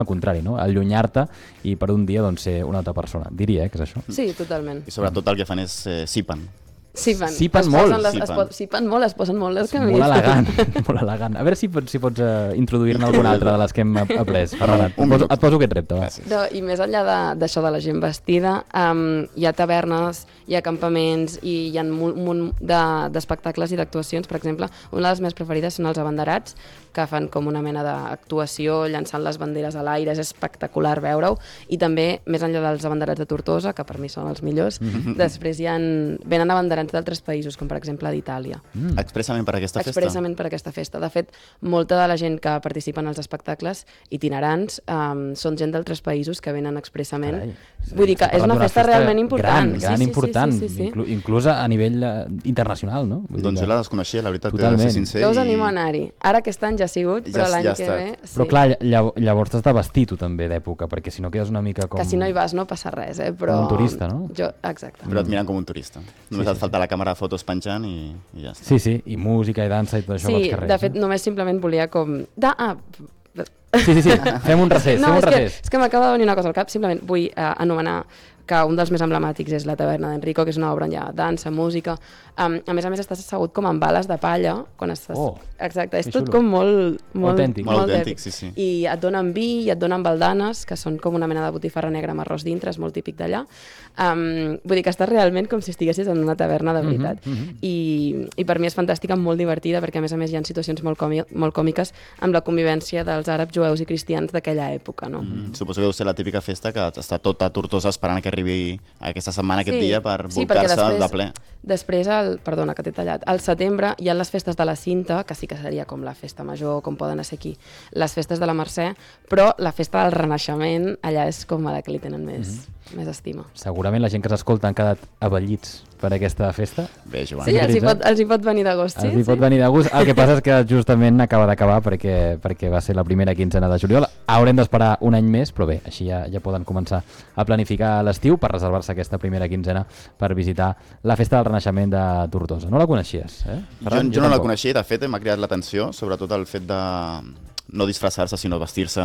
al contrari, no? Allunyar-te i per un dia doncs, ser una altra persona. Diria que és això. Sí, totalment. I sobretot el que fan és sipen. Sipen molt. Sipen molt, es posen molt les camises. Molt elegant, molt elegant. A veure si pots introduir-ne alguna altra de les que hem après. Ferran, et poso aquest repte. No, i més enllà d'això de la gent vestida, hi ha tavernes, hi ha campaments i hi ha un munt d'espectacles i d'actuacions. Per exemple, una de les més preferides són els abanderats, que fan com una mena d'actuació llançant les banderes a l'aire, és espectacular veure-ho. I també, més enllà dels abanderats de Tortosa, que per mi són els millors, després venen abanderats d'altres països, com per exemple d'Itàlia. Expressament per aquesta festa? Expressament per aquesta festa. De fet, molta de la gent que participa en els espectacles itinerants són gent d'altres països que venen expressament. Vull dir que és una festa realment important. Gran, important, inclús a nivell internacional, no? Doncs jo la desconeixia, la veritat, he de ser sincer. Jo us animo a anar-hi. Ara aquest any ja ha sigut, però l'any que ve... Però clar, llavors t'has de vestir tu també d'època, perquè si no quedes una mica com... Que si no hi vas no passa res, però... Com un turista, no? Exacte. Però et miren com un turista. Només et falta la càmera de fotos penjant i ja està. Sí, i música i dansa i tot això pels carrers. Sí, de fet, només simplement volia com... Sí, fem un recés, és que m'acaba de venir una cosa al cap, simplement vull anomenar que un dels més emblemàtics és la taverna d'Enrico, que és una obra on hi ha dansa, música. A més, estàs assegut com amb bales de palla. Quan estàs... Exacte, és tot com molt autèntic. Molt autèntic, sí. I et donen vi i et donen baldanes, que són com una mena de botifarra negra amb arròs dintre, és molt típic d'allà. Vull dir que estàs realment com si estiguessis en una taverna de veritat. I per mi és fantàstica, molt divertida, perquè a més hi ha situacions molt còmiques amb la convivència dels àrabs, jueus i cristians d'aquella època, no? Suposo que deu ser la típica festa que està tota Tortosa esperant que arribi aquesta setmana, aquest dia, per volcar-se de ple. Després, perdona que t'he tallat, al setembre hi ha les festes de la Cinta, que sí que seria com la festa major, com poden ser aquí les festes de la Mercè, però la festa del Renaixement allà és com a la que li tenen més estima. Segurament la gent que s'escolta han quedat abellits per aquesta festa. Bé, Joan. Sí, els hi pot venir de gust. Els hi pot venir de gust. El que passa és que justament acaba d'acabar perquè va ser la primera quinzena de juliol. Haurem d'esperar un any més, però bé, així ja poden començar a planificar l'estiu per reservar-se aquesta primera quinzena per visitar la festa del Renaixement de Tortosa. No la coneixies, eh? Jo no la coneixia, de fet m'ha cridat l'atenció, sobretot el fet de no disfressar-se, sinó vestir-se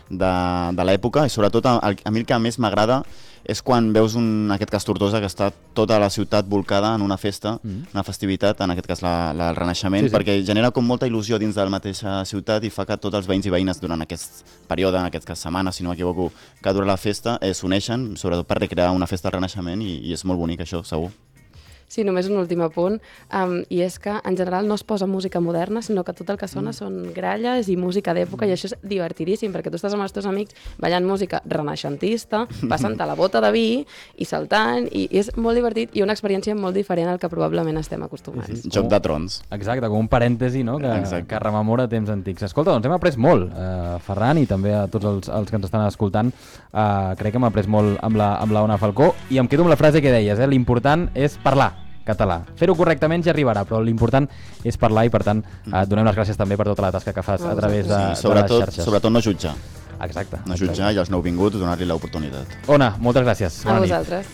de l'època, i sobretot a mi el que més m'agrada és quan veus en aquest cas Tortosa, que està tota la ciutat volcada en una festa, una festivitat, en aquest cas el Renaixement, perquè genera com molta il·lusió dins de la mateixa ciutat i fa que tots els veïns i veïnes durant aquest període, en aquest cas setmana, si no m'equivoco, que dura la festa, s'uneixen, sobretot per recrear una festa del Renaixement, i és molt bonic això, segur. Sí, només un últim apunt, i és que en general no es posa música moderna, sinó que tot el que sona són gralles i música d'època, i això és divertidíssim, perquè tu estàs amb els teus amics ballant música renaixentista, passant-te la bota de vi i saltant, i és molt divertit i una experiència molt diferent al que probablement estem acostumats. Joc de trons. Exacte, com un parèntesi, no? Que rememora temps antics. Escolta, doncs hem après molt, Ferran, i també a tots els que ens estan escoltant. Crec que hem après molt amb la Ona Falcó, i em quedo amb la frase que deies, l'important és parlar català. Fer-ho correctament ja arribarà, però l'important és parlar, i per tant donem les gràcies també per tota la tasca que fas a través de les xarxes. Sobretot no jutjar. Exacte. No jutjar, i els nouvinguts donar-li l'oportunitat. Ona, moltes gràcies. A vosaltres.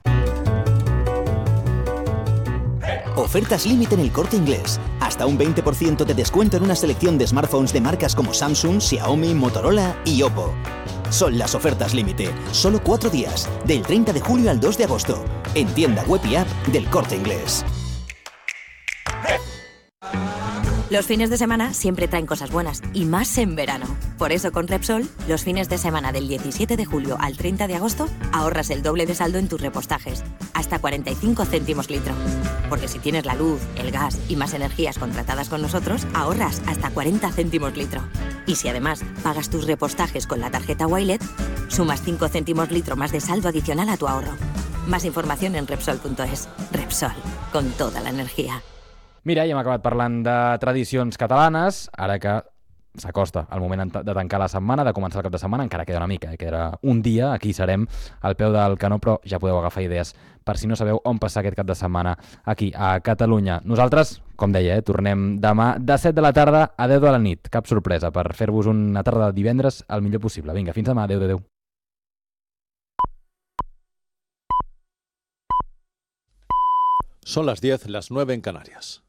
Ofertas límite en El Corte Inglés. Hasta un 20% de descuento en una selección de smartphones de marcas como Samsung, Xiaomi, Motorola y Oppo. Son las ofertas límite. Solo 4 días, del 30 de julio al 2 de agosto. En tienda web y app del Corte Inglés. Los fines de semana siempre traen cosas buenas, y más en verano. Por eso con Repsol, los fines de semana del 17 de julio al 30 de agosto, ahorras el doble de saldo en tus repostajes, hasta 45 céntimos litro. Porque si tienes la luz, el gas y más energías contratadas con nosotros, ahorras hasta 40 céntimos litro. Y si además pagas tus repostajes con la tarjeta Wilet, sumas 5 céntimos litro más de saldo adicional a tu ahorro. Más información en Repsol.es. Repsol, con toda la energía. Mira, ja hem acabat parlant de tradicions catalanes, ara que s'acosta el moment de tancar la setmana, de començar el cap de setmana, encara queda una mica, queda un dia, aquí serem al peu del canó, però ja podeu agafar idees per si no sabeu on passar aquest cap de setmana aquí a Catalunya. Nosaltres, com deia, tornem demà de 7 de la tarda a 10 de la nit. Cap sorpresa per fer-vos una tarda de divendres el millor possible. Vinga, fins demà. Adéu, adéu. Son las 10, las 9 en Canarias.